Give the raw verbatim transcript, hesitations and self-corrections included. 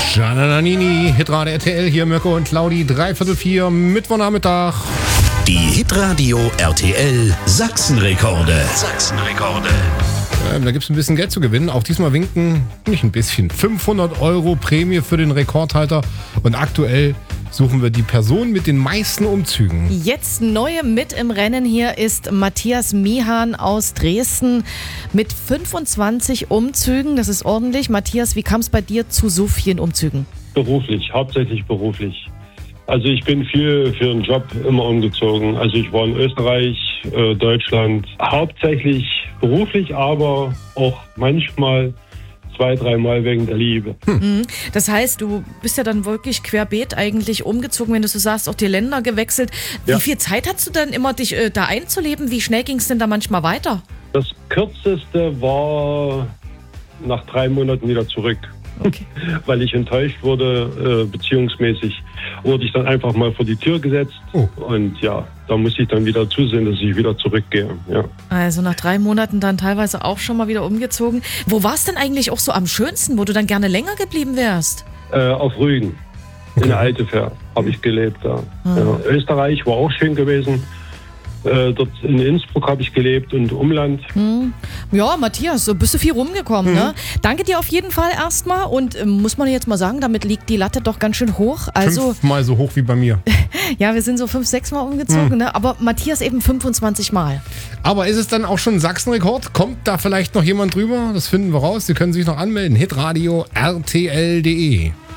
Giannanini, Hitradio R T L, hier Mirko und Claudi, dreiviertel vier, Mittwochnachmittag. Die Hitradio R T L Sachsenrekorde. Sachsenrekorde. Ähm, da gibt es ein bisschen Geld zu gewinnen. Auch diesmal winken, nicht ein bisschen, fünfhundert Euro Prämie für den Rekordhalter. Und aktuell suchen wir die Person mit den meisten Umzügen. Jetzt neu mit im Rennen hier ist Matthias Mihan aus Dresden mit fünfundzwanzig Umzügen. Das ist ordentlich. Matthias, wie kam es bei dir zu so vielen Umzügen? Beruflich, hauptsächlich beruflich. Also ich bin viel für den Job immer umgezogen. Also ich war in Österreich, äh, Deutschland, hauptsächlich beruflich, aber auch manchmal zwei, dreimal wegen der Liebe. Hm. Das heißt, du bist ja dann wirklich querbeet eigentlich umgezogen, wenn du so sagst, auch die Länder gewechselt. Wie Ja. viel Zeit hast du dann immer, dich äh, da einzuleben? Wie schnell ging es denn da manchmal weiter? Das kürzeste war nach drei Monaten wieder zurück. Okay. Weil ich enttäuscht wurde, äh, beziehungsmäßig wurde ich dann einfach mal vor die Tür gesetzt. Oh. Und ja, da muss ich dann wieder zusehen, dass ich wieder zurückgehe. Ja. Also nach drei Monaten dann teilweise auch schon mal wieder umgezogen. Wo war es denn eigentlich auch so am schönsten, wo du dann gerne länger geblieben wärst? Äh, auf Rügen, in Altefer, habe ich gelebt da. Ja. Österreich war auch schön gewesen. Äh, dort in Innsbruck habe ich gelebt und Umland. Hm. Ja, Matthias, so bist du viel rumgekommen, ne? Danke dir auf jeden Fall erstmal und äh, muss man jetzt mal sagen, damit liegt die Latte doch ganz schön hoch. Also Fünfmal so hoch wie bei mir. ja, wir sind so fünf, sechs Mal umgezogen, ne? Aber Matthias eben fünfundzwanzig Mal. Aber ist es dann auch schon ein Sachsenrekord? Kommt da vielleicht noch jemand drüber? Das finden wir raus. Sie können sich noch anmelden. hitradio R T L punkt de